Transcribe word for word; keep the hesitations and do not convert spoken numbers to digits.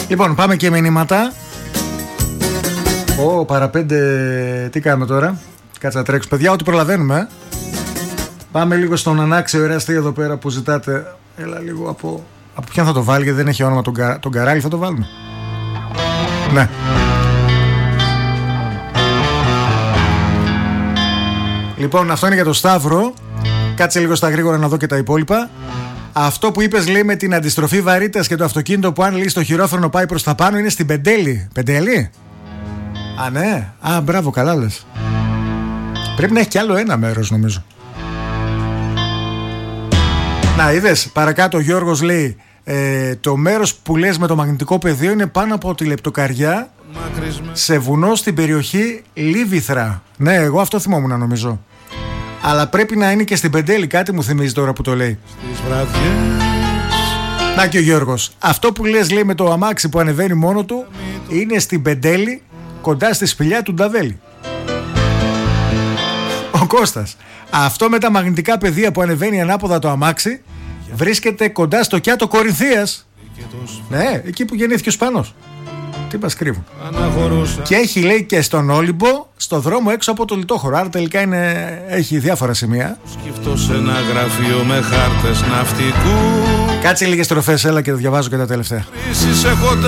Λοιπόν, πάμε και μηνύματα. Ω, παραπέντε. Τι κάνουμε τώρα? Κάτσε να τρέξουμε, παιδιά, ό,τι προλαβαίνουμε. ε. Πάμε λίγο στον ανάξιο εραστή εδώ πέρα που ζητάτε. Έλα λίγο από. Από ποιον θα το βάλει, γιατί δεν έχει όνομα τον, κα... τον Καράλι, θα το βάλουμε. Ναι. Λοιπόν, αυτό είναι για το Σταύρο. Κάτσε λίγο στα γρήγορα να δω και τα υπόλοιπα. Αυτό που είπες, λέει, με την αντιστροφή βαρύτητας και το αυτοκίνητο που αν λέει στο χειρόφρενο πάει προς τα πάνω, είναι στην Πεντέλη. Πεντέλη? Α, ναι. Α, μπράβο, καλά λες. Πρέπει να έχει κι άλλο ένα μέρος, νομίζω. Να, είδες, παρακάτω ο Γιώργος λέει, ε, το μέρος που λες με το μαγνητικό πεδίο είναι πάνω από τη Λεπτοκαριά, σε βουνό στην περιοχή Λίβυθρα. Ναι, εγώ αυτό θυμόμουν, νομίζω. Αλλά πρέπει να είναι και στην Πεντέλη, κάτι μου θυμίζει τώρα που το λέει. Να και ο Γιώργος. Αυτό που λες, λέει, με το αμάξι που ανεβαίνει μόνο του, είναι στην Πεντέλη, κοντά στη σπηλιά του Νταβέλη. Ο Κώστας. Αυτό με τα μαγνητικά πεδία που ανεβαίνει ανάποδα το αμάξι βρίσκεται κοντά στο Κιάτο Κορινθίας. Ναι, εκεί που γεννήθηκε ο Σπανός. Τι μας κρύβουν. Και έχει, λέει, και στον Όλυμπο, στο δρόμο έξω από το Λιτόχωρο. Άρα τελικά είναι, έχει διάφορα σημεία. Σκεφτώ σε ένα γραφείο με χάρτες ναυτικού. Κάτσε λίγες στροφές, έλα και το διαβάζω και τα τελευταία. Έχω